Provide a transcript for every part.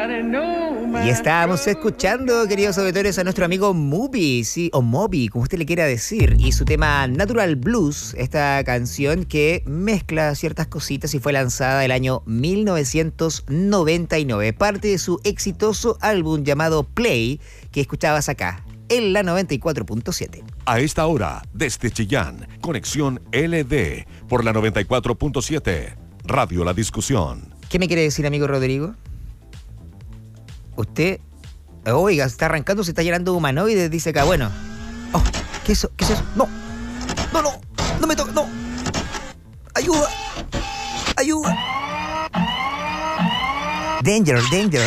Y estábamos escuchando, queridos auditores, a nuestro amigo Moby, sí, o Moby, como usted le quiera decir, y su tema Natural Blues, esta canción que mezcla ciertas cositas y fue lanzada el año 1999, parte de su exitoso álbum llamado Play, que escuchabas acá, en la 94.7. A esta hora, desde Chillán, conexión LD, por la 94.7, Radio La Discusión. ¿Qué me quiere decir, amigo Rodrigo? Usted, oiga, está arrancando, se está llenando de humanoides, dice acá, bueno. Oh, ¿qué es eso? ¿Qué es eso? No, no, no, no me toques, no. Ayuda, ayuda. Danger, danger.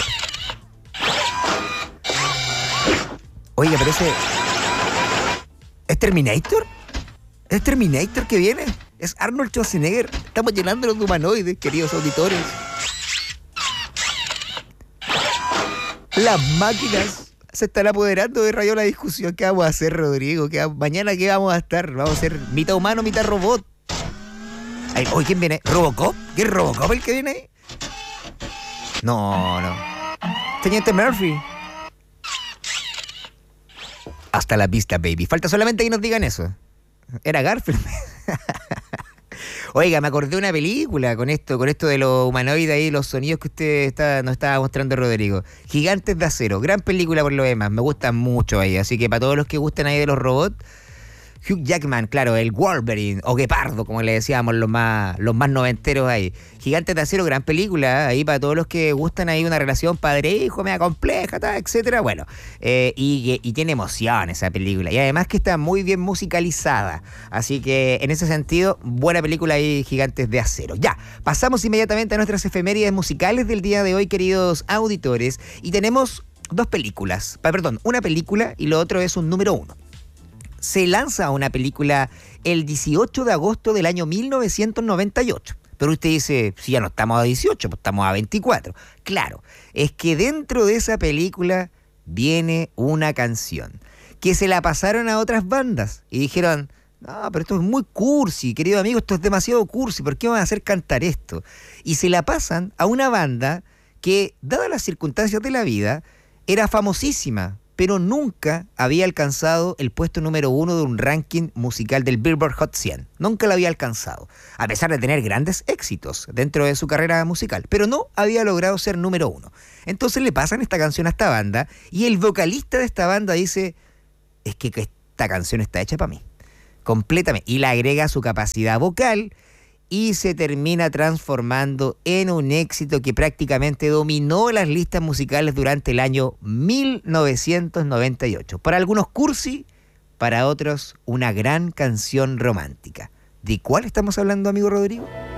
Oiga, pero ese... ¿Es Terminator? ¿Es Terminator que viene? Es Arnold Schwarzenegger. Estamos llenándonos de humanoides, queridos auditores. Las máquinas se están apoderando de Radio La Discusión. ¿Qué vamos a hacer, Rodrigo? ¿Mañana qué vamos a estar? Vamos a ser mitad humano, mitad robot. Ay, oye, ¿quién viene? ¿Robocop? ¿Qué es Robocop el que viene ahí? No, no. Teniente Murphy. Hasta la vista, baby. Falta solamente que nos digan eso. Era Garfield. Oiga, me acordé de una película con esto de los humanoides ahí, los sonidos que usted nos estaba mostrando, Rodrigo. Gigantes de Acero, gran película por lo demás, me gusta mucho ahí, así que para todos los que gustan ahí de los robots, Hugh Jackman, claro, el Wolverine, o Guepardo, como le decíamos los más noventeros ahí. Gigantes de Acero, gran película, ahí para todos los que gustan ahí una relación padre-hijo, media compleja, etcétera. Bueno, y tiene emoción esa película. Y además que está muy bien musicalizada. Así que en ese sentido, buena película ahí, Gigantes de Acero. Ya, pasamos inmediatamente a nuestras efemérides musicales del día de hoy, queridos auditores. Y tenemos dos películas, una película y lo otro es un número 1. Se lanza una película el 18 de agosto del año 1998. Pero usted dice, si ya no estamos a 18, pues estamos a 24. Claro, es que dentro de esa película viene una canción que se la pasaron a otras bandas y dijeron, no, pero esto es muy cursi, querido amigo, esto es demasiado cursi, ¿por qué van a hacer cantar esto? Y se la pasan a una banda que, dadas las circunstancias de la vida, era famosísima, pero nunca había alcanzado el puesto número 1 de un ranking musical del Billboard Hot 100. Nunca lo había alcanzado, a pesar de tener grandes éxitos dentro de su carrera musical, pero no había logrado ser número 1. Entonces le pasan esta canción a esta banda y el vocalista de esta banda dice, es que esta canción está hecha para mí, completamente, y le agrega su capacidad vocal y se termina transformando en un éxito que prácticamente dominó las listas musicales durante el año 1998. Para algunos cursi, para otros una gran canción romántica. ¿De cuál estamos hablando, amigo Rodrigo?